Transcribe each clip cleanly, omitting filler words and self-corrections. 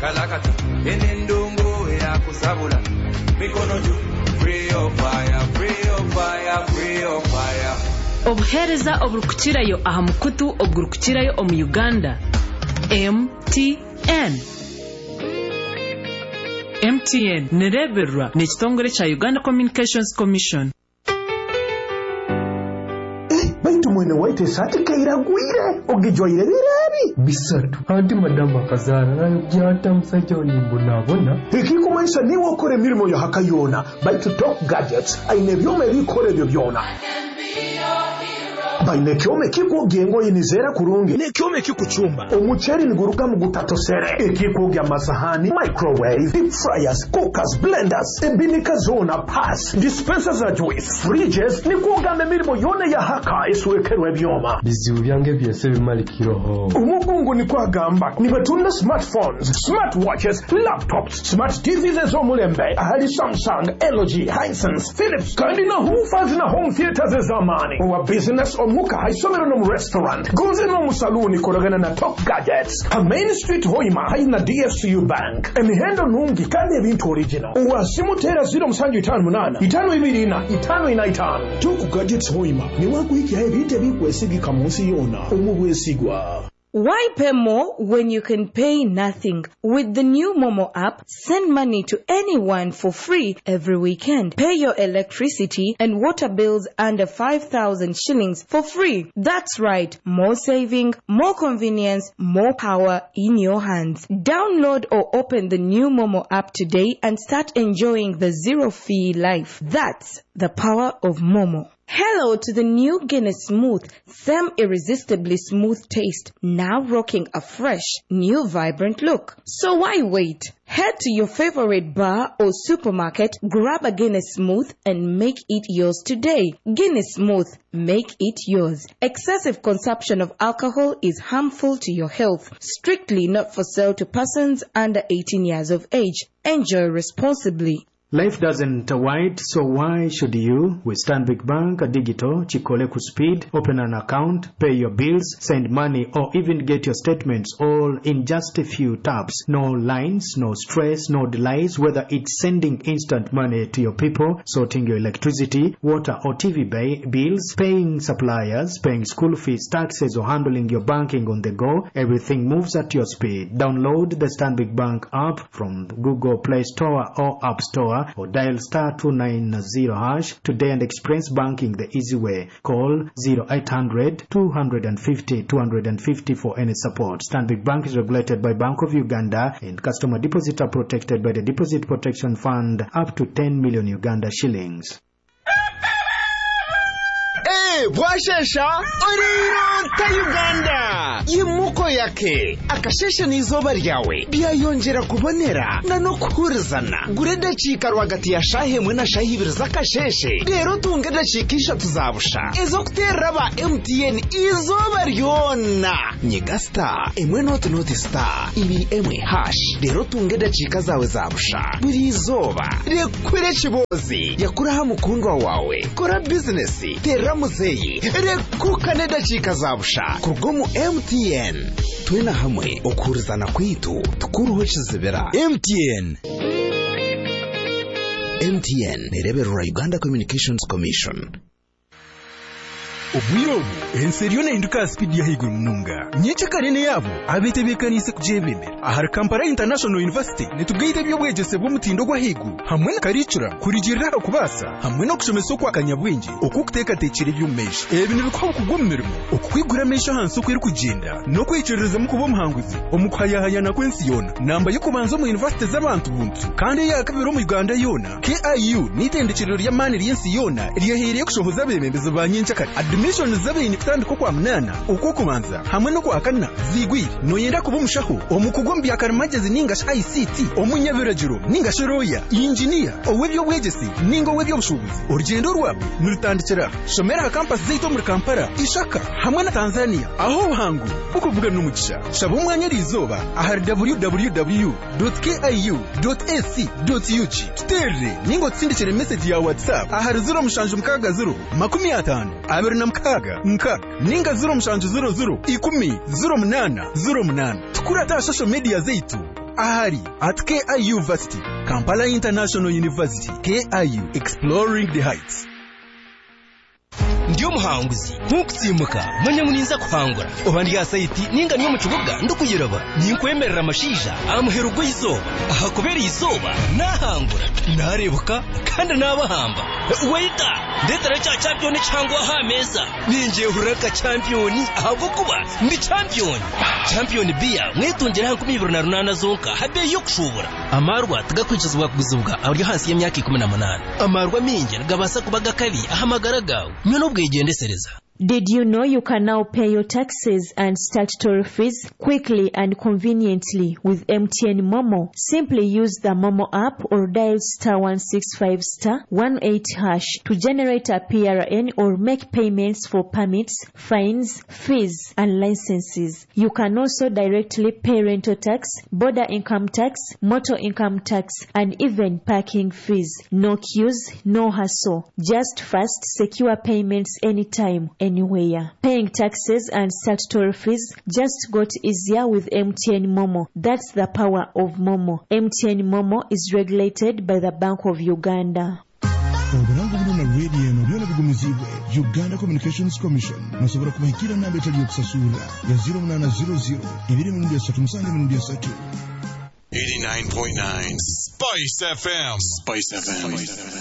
kalakata enendongo ya kusabula mikono juu free of fire free of fire free of fire obuhereza oburukukirayo aha mukutu oburukukirayo omu Uganda MTN nereberwa n'ekitongole kya Uganda Communications Commission. Baitu mwene waite sati kaira gwire ogijoire birabi bisatu handi madama kazana nayo byata musajja onimbo nabona ikikumanisha niwo okore mirimo yo hakayona baitu Top Gadgets aine byome bikore byo byona baine kyome kikugengo yinizera kurungi ne kyome kikuchumba omucheri niguruka mu gutatosere ekikugya amasahani microwave deep fryers cookers blenders ebinika zona pass dispensers za juice fridges nikugamba mirimo yone ya haka iswekerwe byoma bizibu byange byese bimalikiroho umugungu nikwagamba nibatunda smartphones smartwatches laptops smart TVs ezomulembe ahali Samsung LG Hisense Philips kandi na hoofers na home theaters zamani wa business omuka haisomero no restaurant goze no musaluni koragana na Top Gadgets a Main Street Hoima haina DFCU Bank emihendo nungi kandi ebintu original uwa simutera 058 525 Top Gadgets Hoima ni wakuiki ebite bikwesigika munsi yona omubwesigwa. Why pay more when you can pay nothing? With the new Momo app, send money to anyone for free every weekend. Pay your electricity and water bills under 5,000 shillings for free. That's right. More saving, more convenience, more power in your hands. Download or open the new Momo app today and start enjoying the zero-fee life. That's the power of Momo. Hello to the new Guinness Smooth, same irresistibly smooth taste, now rocking a fresh, new vibrant look. So why wait? Head to your favorite bar or supermarket, grab a Guinness Smooth and make it yours today. Guinness Smooth, make it yours. Excessive consumption of alcohol is harmful to your health. Strictly not for sale to persons under 18 years of age. Enjoy responsibly. Life doesn't wait, so why should you? With Stanbic Bank Digital, Chikole ku speed, open an account, pay your bills, send money, or even get your statements all in just a few taps. No lines, no stress, no delays, whether it's sending instant money to your people, sorting your electricity, water or TV bills, paying suppliers, paying school fees, taxes, or handling your banking on the go, everything moves at your speed. Download the Stanbic Bank app from Google Play Store or App Store, or dial *290# today and experience banking the easy way. Call 0800-250-250 for any support. Stanbic Bank is regulated by Bank of Uganda, and customer deposits are protected by the Deposit Protection Fund up to 10 million Uganda shillings. Bwashesha oriro ta Uganda yimuko yake akashesha nizoba ryawe byayongera kubonera na no kuhurizana gurede chika rwagati ya shahe mwe na shahi birza kasheshe rero tungede chikisha tuzabusha ezo kutera ba MTN izoba ryona nyigasta emwe not star ibi emwe hash rero tungede chika zawe zabusha buri izoba rekwire chibozi yakuraha mukundwa wawe kora business tera muzeyi rekukane dachika zabusha kurgomu MTN twena hamwe okurizana kwitu tukuruho chizibera MTN nereberera Uganda Communications Commission. Obwirobu enseriona induka speed ya higuru mununga nyeche karene yabo abetebekanise kujebemera ahari Kampala International University netugaite byobwegese bwo mutindo gwa higu hamwe na karicura kurigirira kubasa hamwe no kushomesa kwa kanyabwenge okukuteka tekire byumesha ebintu bikwa kugommerimo okukwigura mesha hanso kwiri kugenda no kwicereza mu kubo muhanguzi omukwayahanya kwensi yona namba yo kubanza mu university z'abantu buntu kandi yakabiro mu Uganda yona KIU nitendekiriro rya mani ryensi yona riyahereye kushohoza bemembeze banyencha kare mission zabini kutandiko kwa mnana uko kubanza hamwe no kwa kana zigwi no yenda kubumushaho omukugombi akarimagezi ninga ICT omunyabiragiro ninga shoroya engineer owebyo bwegesi ningo webyo bushubuzi urugendo rwabo nurutandikira shomera campus zeito muri Kampala ishaka hamwe na Tanzania aho hangu ukuvuga n'umugisha shaba umwanya rizoba ahari www.kiu.ac.ug tere ningo tsindikire message ya WhatsApp ahari 0 Kaga, ninga 0 mshanju 00 10 08 08 tukura ta social media zetu ahari at KIU Varsity, Kampala International University, KIU, exploring the heights. Ndiyo muhanguzi ntukutsimuka manya muninza kuhangura obandi ya site ninga niyo mukibuga ndukuyiraba ninkwemerera amashija amuherugo izoba ahakubera izoba nahangura narebuka kandi nabahamba waita ndetara cha champion cyangwa ha meza ninje huraka champion ahubwo kuba ndi champion bia mwitungera hanku 2028 zonka habe yo kushobora amarwa tugakwicizwa kuguzubwa abari hasi y'imyaka 18 amarwa minge gabasa kubaga kabi ahamagara gawe none ubwigendesereza. Did you know you can now pay your taxes and statutory fees quickly and conveniently with MTN Momo? Simply use the Momo app or dial *165*18# to generate a PRN or make payments for permits, fines, fees, and licenses. You can also directly pay rental tax, border income tax, motor income tax, and even parking fees. No queues, no hassle. Just fast, secure payments anytime, anywhere. Paying taxes and statutory fees just got easier with MTN Momo. That's the power of Momo. MTN Momo is regulated by the Bank of Uganda. Obulangu buno na radio no byona bigumizibwe Uganda Communications Commission nasobora kubahikira namba etali yokusasula ya 0800 237 89.9 Spice FM. Spice FM.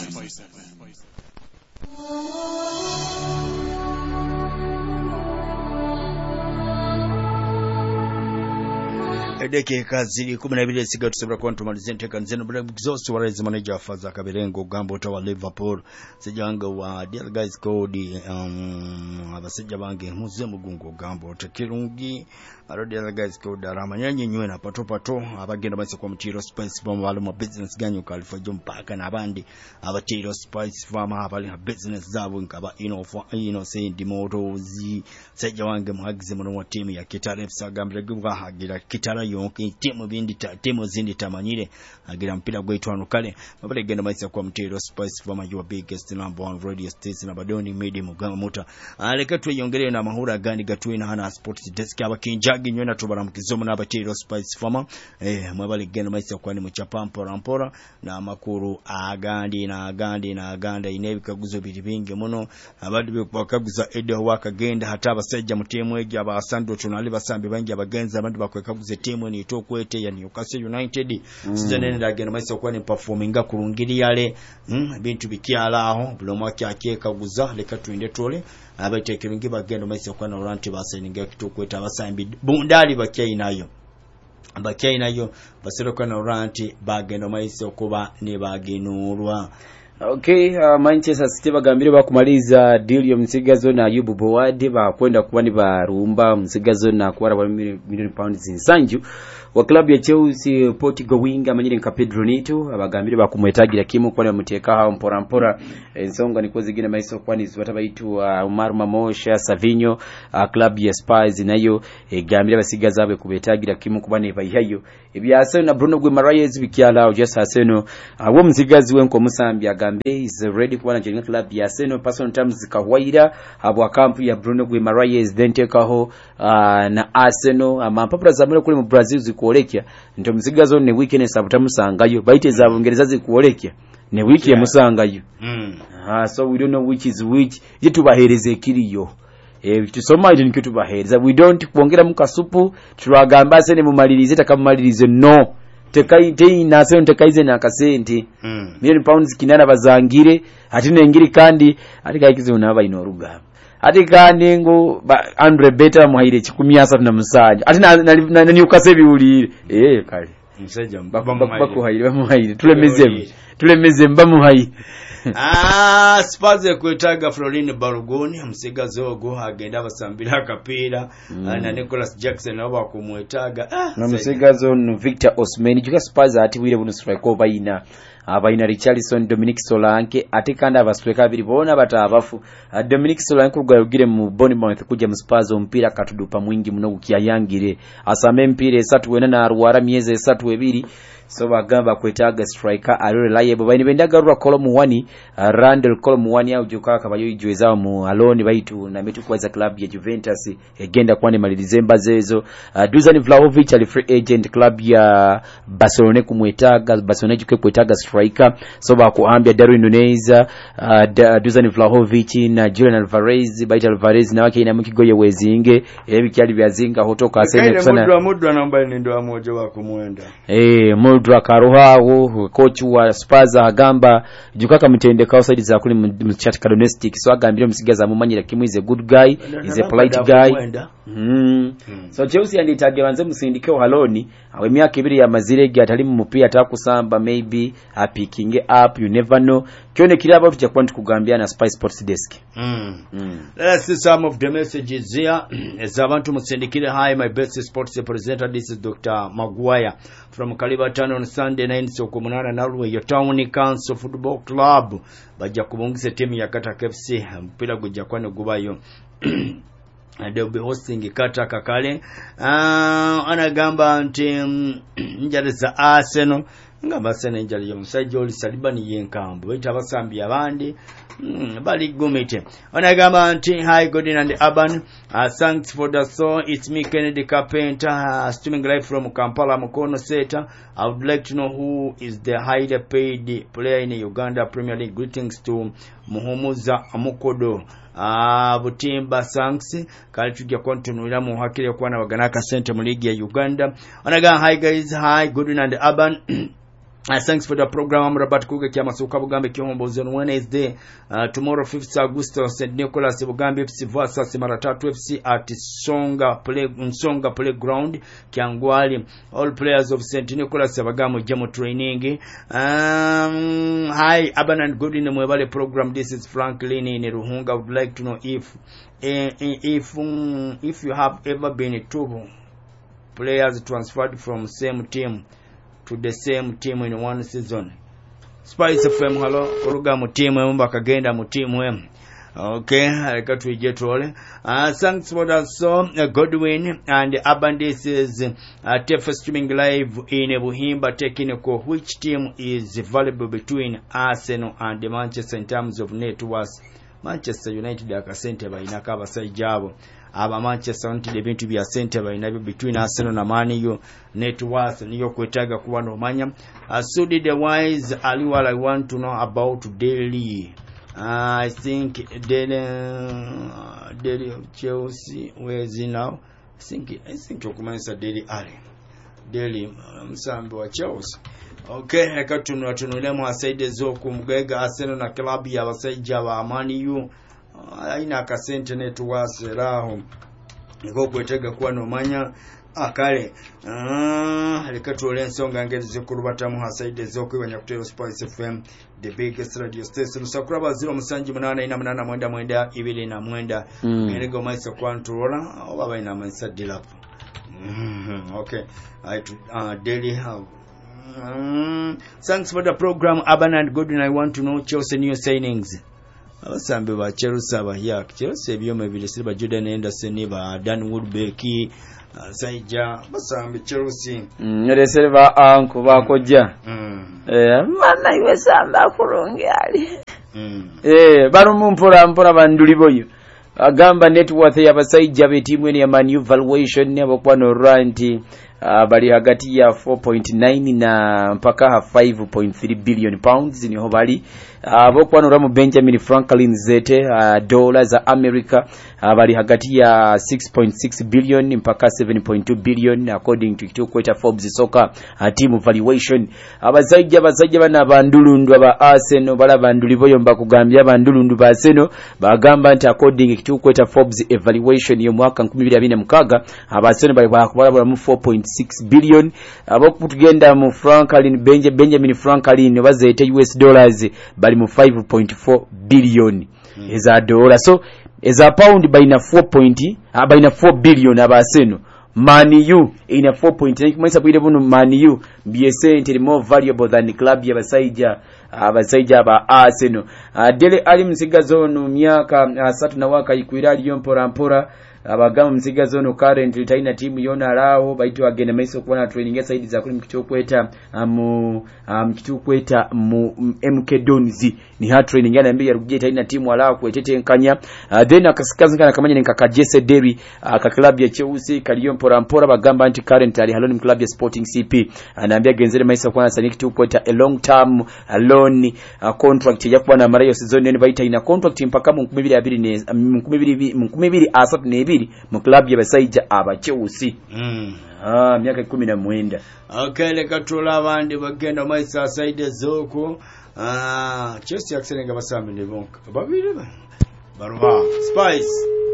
Dakika zili 12 siga tusabira kwa ntumalize nteka nzeno bila exhaust warezi manager Faza Kaberengo gambo tawa Liverpool sejanga wa dear guys code abasejja bange muze mugungo gambo tekirungi dear guys code aramanyanye nywe na pato abagenda base kwa mtiro Spice bomba wale mu business ganyo kalifa mpaka nabandi abatiro Spice farm abali na business zabo nkaba innocent motors sejja wange muhagize muno wa team ya Kitale FC gambo gwa hagira Kitale yonke timu zindi tamanyire agira mpira gwetwano kale babale genda maisa kwa mtero Spice farm your biggest number one radio station na badoni media mugama muta aleka tweyongere na mahura gani gatwe na hana sports desk abakinjagi nyona tubara mukizomo na batero Spice farm mwabale genda maisa kwa ni muchapa mpora na makuru agandi na inebikaguzo biribinge muno abandi bakaguza edo wakagenda hata abasajja mutemu eje abasando tunali basambi bangi abagenza abandi bakwekaguze timu ni tokwete ya Newcastle United sizane ndagenda maisa kwa ni performinga kurungiri yale bintu bikyalaho bulomo kyakekaguza leka tuinde tole abatekiringi bagenda maisa kwa na Orlando baseninga kitokwete abasambi bundali bakyainayo baseroka na Orlando bagenda maisa kuba ne bagenurwa. Okay, Manchester City bagambire bakumaliza deal yo Msigazo na Ayubu Bowadi bakwenda kuba ni barumba Msigazo na kuwara wa milioni pounds nsanju wa klabu ya Chelsea Portugal wing amanyire nka Pedro Neto abagambire bakumwetagira kimu kwa muteka ha mpora ensonga ni kozi gine maiso kwani zibata baitu Umar Mamosha Savinho klabu ya Spurs nayo gambire basigaza abe kubetagira kimu kuba ne bayihayo ebyase na Bruno Guimaraes bikyala just Arsenal wo Msigazi wenko musambi agambe is ready kuba na jenga club ya Arsenal personal terms kawaida abwa kampu ya Bruno Guimaraes then take ho na Arsenal amapapura zamule kule mu Brazil zikuolekya nto Msigazo ne weekend sabutamusangayo baite za Bungereza zikuolekya ne wiki ya musangayo so we don't know which is which yitubahereze kiriyo tusoma ili nikitubahereza we don't kuongera mukasupu tulagamba se ne mumalirize takamalirize no tekaite nase ntekaize nakasente million pounds kinana bazangire ati nengiri kandi ati kaikize unaba inoruga ati kandi ngo Andre Beta muhaire 13 ati na Newcastle biulire kale mseja bako haire bamuhaire tulemeze mbamuhaire Spurs kwetaga Florine Barugoni Msigazo go agenda basambira kapira na Nicholas Jackson nabo bakumwetaga na Msigazo no Victor Osimhen juga Spurs ati wire bunu strike over ina abaina Richarlison, Dominic Solanke ate kandi abasweka abiri bona batabafu. Dominic Solanke ugayugire mu Bournemouth kujja mu Spurs ompira katudupa mwingi muno ukiyayangire asame mpira 3 wena na arwara myezi 3 so bagamba kwetaga striker ali reliable baini bendagarura kolomu 1 Randall kolomu 1 aujuka kabayo ijweza mu alone baitu na metu kwa za club ya Juventus egenda kwane malilizemba zezo. Dusan Vlahovic ali free agent club ya Barcelona kumwetaga Barcelona juke kwetaga striker so bakuambia Darwin Nunez Dusan Vlahovic na Julian Alvarez baita Alvarez na wake ina mkigoye wezinge ebikyali byazinga hotoka aseme kusana mudwa namba ni ndo amoja wa kumwenda Muldra Karuhawo coach wa Spurs agamba jukaka mtendeka outside za kuli mu Shakhtar Donetsk so agambira musigaza mumanyira kimu is a good guy is a polite guy so Chelsea anditaje banze musindike haloni awe myaka 2 ya mazirege atali mu mupira atakusamba maybe picking up you never know kyone kiri about cha kwandi kugambia na Spy Sports Desk. Let's see some of the messages here. As abantu musindikire. Hi, my best sports presenter, this is Dr. Maguire from Kalibatan on Sunday 9 so kumunana Norway your town council football club bajja kubungisa timu ya Kataka FC mpira gujja kwano gubayo they'll be hosting Kataka kale anagamba nti njale za Arsenal ngamba Arsenal njale yo musajja oli Salibani yenkambu baita abasambi abandi bali gumite anagamba nti hi Godin and Urban thanks for the song. It's me Kennedy Carpenter streaming live from Kampala Mukono Center. I would like to know who is the highly paid player in Uganda Premier League. Greetings to Muhumuza Amukodo Butimba thanks kali tujja kontunula mu hakire kwa na waganaka center mu league ya Uganda. Anagamba hi guys, hi Godin and Urban thanks for the program. Robert Kuge Kyamasuka Bugambe Kyombozi on Wednesday tomorrow 5th August St. Nicholas Bugambe FC versus Maratatu FC at Nsonga Playground Kyangwali. All players of St. Nicholas Abagamo Jamo training. Hi Urban and good in the Mwebale program. This is Franklin in Ruhunga. I would like to know if you have ever been two players transferred from same team to the same team in one season. Spice FM hello kuruga mu team emba kagenda mu team em. Okay, aleka tuije tole. Thanks for that so Godwin and Urban. This is TF streaming live in Buhimba technical. Which team is valuable between Arsenal and Manchester in terms of net worth? Manchester United akasente bayinaka abasajjabo aba Manchester United ebintu bya sente bayinabyo between Arsenal na Man U net worth niyo kwetaga kuba no manya. So did the wise Ali what I want to know about Daily. I think Daily Chelsea where is he now? I think okumanisa Daily Ali Daily msambi wa Chelsea. Okay, tunulemu asaide zoku mugega Arsenal na klabu ya basajja ba Man U aina akasente netu waseraho niko kwetega kuwa no manya akale aleka tole nsonga ngezi zikurubata mu asaide zoku banya kutero Spice FM the biggest radio station sakuraba 07889 ngerego maisa kwantrola obaba ina maisa dilap. Okay, Daily have thanks for the program Urban and Godwin. I want to know Chelsea new signings. Abasambe ba Chelsea abahiya Chelsea byome bilisira ba Jordan Henderson ba Dan Woodbeck saija basambe Chelsea nresere ba anko bakojja mana iwe samba kurungi ali barumu mpora banduli boyo agamba net worth ya basaija be timu ya Man U valuation abokwa no rent bali hagati ya 4.9 na mpaka 5.3 billion pounds niho bali abokwanura mu Benjamin Franklin zete dollars za America bali hagati ya 6.6 billion mpaka 7.2 billion according to Kitu Forbes soccer team valuation. Abazajja bana bandulundu aba Arsenal bala banduli boyo mbakugambya bandulundu ba Arsenal bagamba nti according to Kitu Forbes evaluation yo mwaka 2026 Arsenal bali bakubala mu 4.6 billion abokutugenda mu Benjamin Franklin bazete US dollars bali mu 5.4 billion eza dollar. So eza pound baina 4 billion abaseno Man U in a 4.9 kumanyisa bwire buno Man U BSN more valuable than club y'abasajja aba Arsenal. Dele ali msigazo no myaka 3 na waka ikwira aliyo mpora abagama msigazo no currently taina timu yona araho baitu agenda maiso kuona training ya side za kuli mkichokweta mkichokweta mu MK Donzi ni ha training yana mbia rugije taina timu araho kwetete nkanya then akasikaza kana kamanya nkaka Jesse Derry ka club ya Chelsea kaliyo mpora bagamba anti current ali haloni club ya Sporting CP anaambia genzere maiso kuona saniki tukweta a long term loan contract ya kuwa na marayo season ni baita ina contract mpaka mu 2022 mu club y'abasajja aba Chelsea myaka 19. Okay, leka tula abandi bagenda maisa side zoko Chelsea yakisenga basambi ne bonka babiri baruha Spice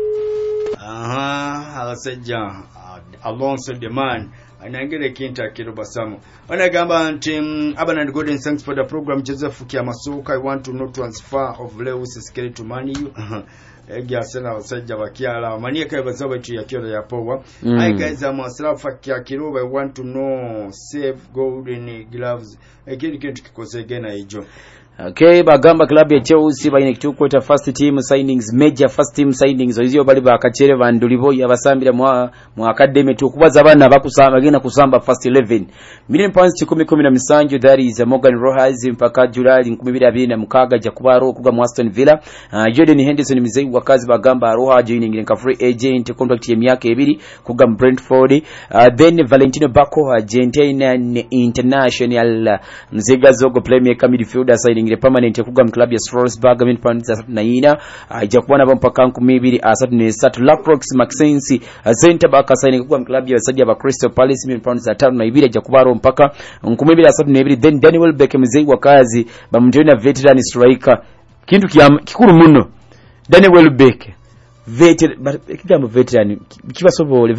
abasajja alongside the man anangere kinta kiro basamu wanagamba nti Abanad Golden, thanks for the program. Joseph Kiamasuka, I want to know transfer of Lewis Skelly to Man U. Egya sena wasajja bakyala manieka bazawe tu yakiro ya power. I guys am asrafa kyakiro, I want to know save golden gloves ekiri kintu kikose gena ijo. Okay, bagamba club ya Chelsea bayine kitukweta first team signings, major first team signings oziyo bali bakachere bandulibo yabasambira mu academy tukubaza abana bakusamba gena kusamba first 11 million pounds 10 that is Morgan Rojas mpaka July 2026 jakubaro kuga mu Aston Villa. Jordan Henderson mzee wakazi bagamba Roja joining nka free agent contract ya miaka 2 kuga Brentford. Then Valentino Bacco Argentina international mziga zogo playmaker midfielder signing permanent kuga club ya Strasbourg £9 ajakuwa na mpaka 2023. Lacroix Maxensi center back signing kuga club ya Sadia ba Crystal Palace £5 ajakubaro mpaka 2023. Then Daniel Beckham mzee wakazi bamjoina veteran striker kintu kikuru muno Daniel Beckham veteran kibasobole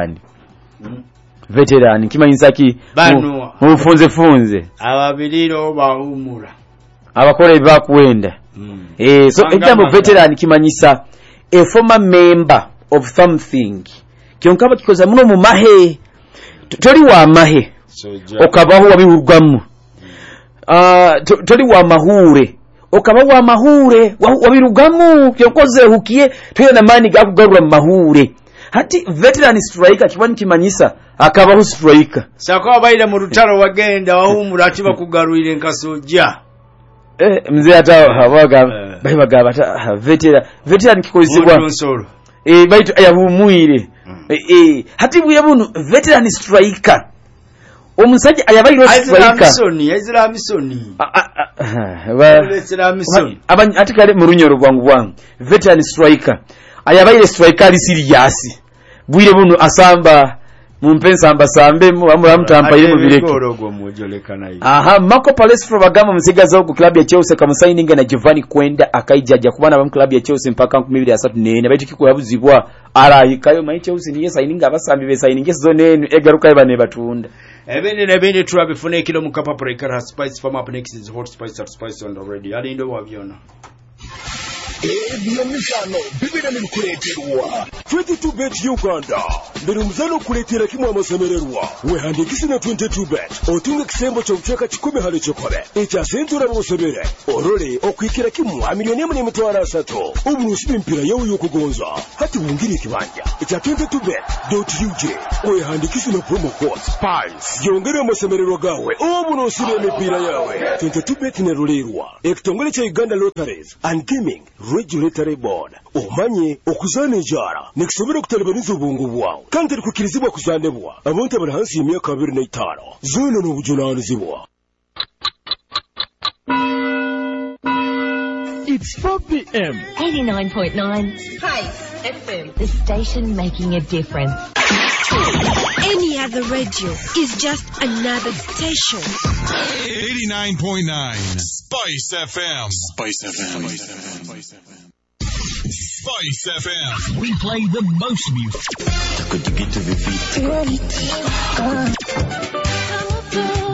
veteran kimanyisaki mufunze ababiliro bahumura abakora bakwenda so ejambo veteran kimanyisa a former member of something kyonkaba kikoza muno mu mahe toli wa mahe okabaho wabirugamu toli wa mahure okabaho wa mahure wabirugamu kyokoze hukiye tuyo na mani gakugarura mahure hati veteran striker kibani kimanyisa akabaho striker sako abaira mu rutaro wagenda wahumura atiba kugarurire nkasojja mzee ata hawaga bayibaga bata veteran kikozibwa baitu ayahumuire hati buye bunu veteran striker omusajja ayabayiro striker Ezra Misoni atikale mu runyoro bwangu veteran striker ayabayire striker ali serious buye bunu asamba mumpensa ambasambe amuramutampa yemu bireke Marco Palestra bagamba musigaza ku club ya Chelsea kama signing na Giovanni Kwenda akaijja kubana ba club ya Chelsea mpaka 2023 baitu kiko yabuzibwa arayikayo mai Chelsea niye signing abasambi be signing zone egaruka ibane batunda ebindi turabifune kilo mukapa breaker Spice from up next is hot spice at spice on already ali ndo wabyona Mizano bibira nimkuleterwa 22bet Uganda ndiri muzano kuletera kimwe amasemererwa wehandikisi na 22bet otunga kisembo cyo kucheka 10 hali chokobe echasentura bosebere orole okwikira kimwe milioni 3 ubu nusibe mpira yawe yokugonza hati wungiri kibanja echa 22bet.ug wehandikisi na promo code SPICE yongere amasemererwa gawe ubu nusibe mpira yawe 22bet nerulerwa ekitongole cha Uganda Lotteries and Gaming Regulatory Board omanye okuzana njara nekisobera kutalibaniza ubungu bwawe kandi kukirizibwa kuzanebwa abantu bari hansi y'imyaka 25 zona no bujunanizibwa. It's 4 p.m. 89.9 Spice FM. The station making a difference. Any other radio is just another station. 89.9 Spice FM. Spice FM. Spice FM. We play the most music. Could you get to the beat?